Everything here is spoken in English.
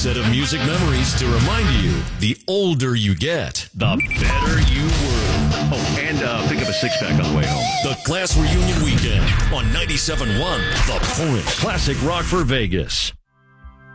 set of music memories to remind you the older you get, the better you were. Oh, and pick up a six-pack on the way home. The Class Reunion Weekend on 97.1 The Point. Classic rock for Vegas.